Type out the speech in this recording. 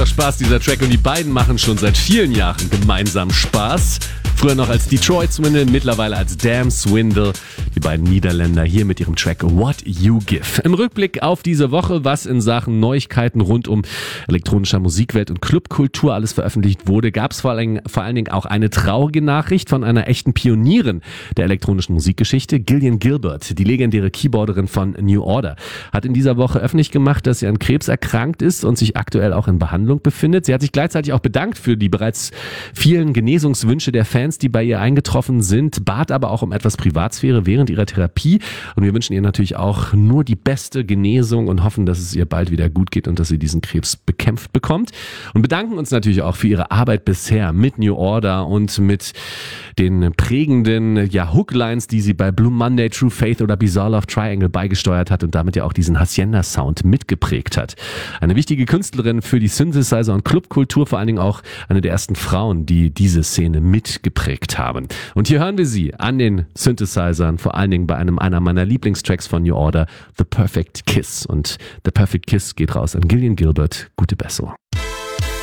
doch Spaß, dieser Track. Und die beiden machen schon seit vielen Jahren gemeinsam Spaß. Früher noch als Detroit Swindle, mittlerweile als Damn Swindle. Die beiden Niederländer hier mit ihrem Track What You Give. Im Rückblick auf diese Woche, was in Sachen Neuigkeiten rund um elektronischer Musikwelt und Clubkultur alles veröffentlicht wurde, gab es vor allen Dingen auch eine traurige Nachricht von einer echten Pionierin der elektronischen Musikgeschichte. Gillian Gilbert, die legendäre Keyboarderin von New Order, hat in dieser Woche öffentlich gemacht, dass sie an Krebs erkrankt ist und sich aktuell auch in Behandlung befindet. Sie hat sich gleichzeitig auch bedankt für die bereits vielen Genesungswünsche der Fans, die bei ihr eingetroffen sind, bat aber auch um etwas Privatsphäre während ihrer Therapie. Und wir wünschen ihr natürlich auch nur die beste Genesung und hoffen, dass es ihr bald wieder gut geht und dass sie diesen Krebs bekämpft bekommt. Und bedanken uns natürlich auch für ihre Arbeit bisher mit New Order und mit den prägenden Hooklines, die sie bei Blue Monday, True Faith oder Bizarre Love Triangle beigesteuert hat und damit ja auch diesen Hacienda-Sound mitgeprägt hat. Eine wichtige Künstlerin für die Synthesizer- und Clubkultur, vor allen Dingen auch eine der ersten Frauen, die diese Szene mitgeprägt haben. Und hier hören wir sie an den Synthesizern, vor allen Dingen bei einer meiner Lieblingstracks von New Order, The Perfect Kiss. Und The Perfect Kiss geht raus an Gillian Gilbert. Gute Besserung.